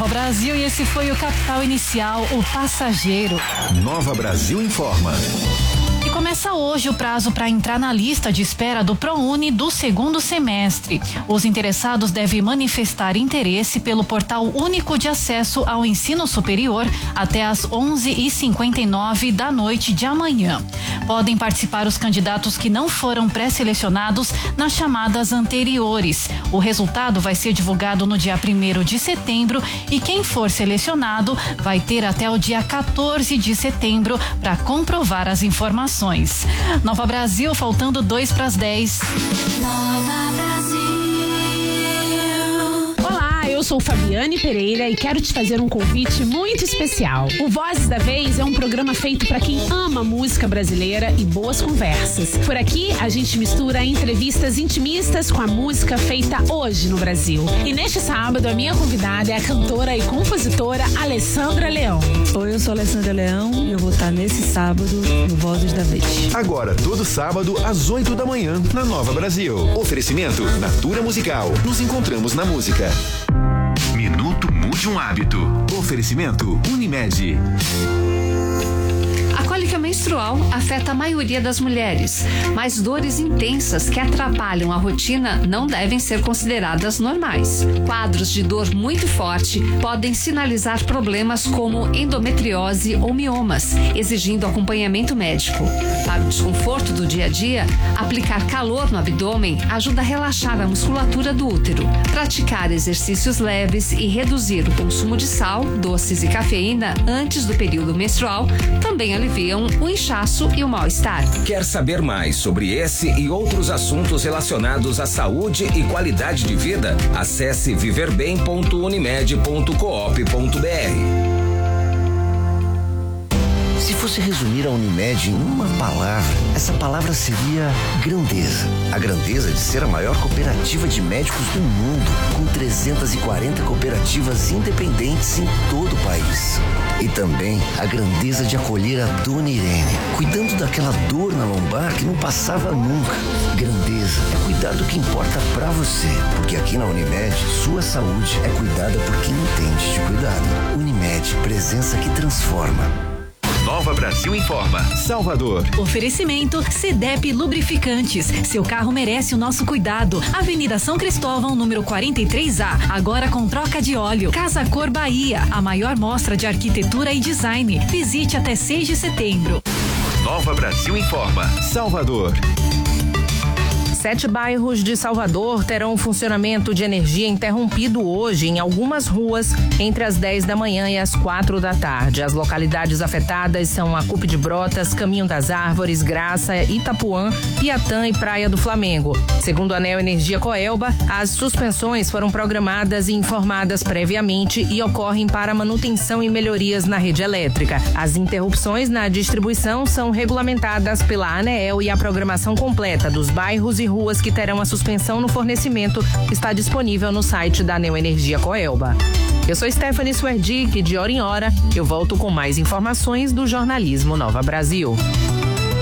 Nova Brasil, e esse foi o Capital Inicial, o Passageiro. Nova Brasil informa. E começa hoje o prazo para entrar na lista de espera do ProUni do segundo semestre. Os interessados devem manifestar interesse pelo Portal Único de Acesso ao Ensino Superior até às 11h59 da noite de amanhã. Podem participar os candidatos que não foram pré-selecionados nas chamadas anteriores. O resultado vai ser divulgado no dia 1º de setembro e quem for selecionado vai ter até o dia 14 de setembro para comprovar as informações. Nova Brasil, faltando 2 para as 10. Nova Brasil. Olá, eu sou Fabiane Pereira e quero te fazer um convite muito especial. O Vozes da Vez é um programa feito para quem ama música brasileira e boas conversas. Por aqui, a gente mistura entrevistas intimistas com a música feita hoje no Brasil. E neste sábado, a minha convidada é a cantora e compositora Alessandra Leão. Oi, eu sou Alessandra Leão e eu vou estar nesse sábado no Vozes da Vez. Agora, todo sábado, às 8 da manhã, na Nova Brasil. Oferecimento Natura Musical. Nos encontramos na música. Minuto Mude um Hábito. Oferecimento Unimed. A cólica menstrual afeta a maioria das mulheres, mas dores intensas que atrapalham a rotina não devem ser consideradas normais. Quadros de dor muito forte podem sinalizar problemas como endometriose ou miomas, exigindo acompanhamento médico. Para o desconforto do dia a dia, aplicar calor no abdômen ajuda a relaxar a musculatura do útero. Praticar exercícios leves e reduzir o consumo de sal, doces e cafeína antes do período menstrual também aliviam o inchaço e o mal-estar. Quer saber mais sobre esse e outros assuntos relacionados à saúde e qualidade de vida? Acesse viverbem.unimed.coop.br. Se fosse resumir a Unimed em uma palavra, essa palavra seria grandeza. A grandeza de ser a maior cooperativa de médicos do mundo, com 340 cooperativas independentes em todo o país. E também a grandeza de acolher a Dona Irene, cuidando daquela dor na lombar que não passava nunca. Grandeza é cuidar do que importa pra você, porque aqui na Unimed, sua saúde é cuidada por quem entende de cuidado. Unimed, presença que transforma. Nova Brasil informa. Salvador. Oferecimento CDEP Lubrificantes. Seu carro merece o nosso cuidado. Avenida São Cristóvão, número 43A. Agora com troca de óleo. Casa Cor Bahia. A maior mostra de arquitetura e design. Visite até 6 de setembro. Nova Brasil informa. Salvador. 7 bairros de Salvador terão o funcionamento de energia interrompido hoje em algumas ruas entre as 10 da manhã e as 4 da tarde. As localidades afetadas são a Cupe de Brotas, Caminho das Árvores, Graça, Itapuã, Piatã e Praia do Flamengo. Segundo a Neoenergia Coelba, as suspensões foram programadas e informadas previamente e ocorrem para manutenção e melhorias na rede elétrica. As interrupções na distribuição são regulamentadas pela ANEEL e a programação completa dos bairros e ruas que terão a suspensão no fornecimento está disponível no site da Neoenergia Coelba. Eu sou Stephanie Swerdick e de hora em hora eu volto com mais informações do jornalismo Nova Brasil.